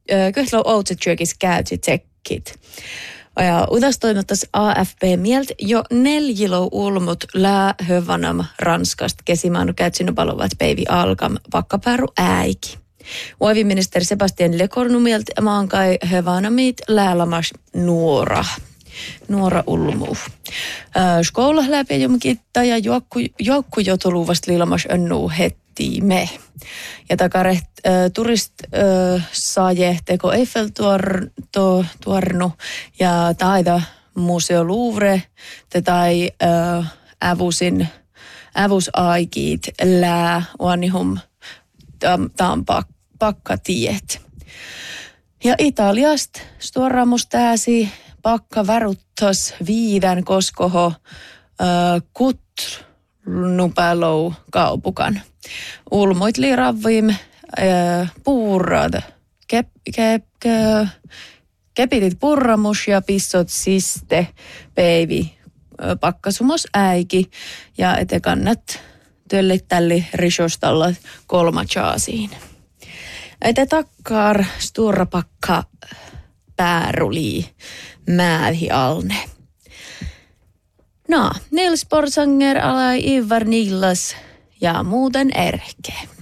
kyllä outsetjökis käytsi tsekkit. Ja udas toinottas AFP mielt jo 4 ulmut lää hövänam Ranskasta kesimaanu käytsinä palovat päivi alkam vakkapääru äiki. Uoviministeri Sebastian Lecornu mielt maankai hövänamit läälamas nuora ulmu. Skoula läpi jomkitta ja joukku jotoluvast liilamas önnu heti me. Ja takare turist saaje teko Eiffel-tuornu ja taida Museo Louvre tai ävusaikit lää uanihum tam pakkatiet. Ja Italiasta stuoramus tääsi pakka väruttas viiden koskoho nupälou kaupukan. Ulmoit liiravvim puurad kepitit purramus ja pissot siste peivi pakkasumos äiki ja ete kannat töllit tälli risostalla kolmachaasiin. Ete takkar sturrapakka pääruli määhi alne. No, Nils Porsanger alai Ivar Nillas ja muuten erke.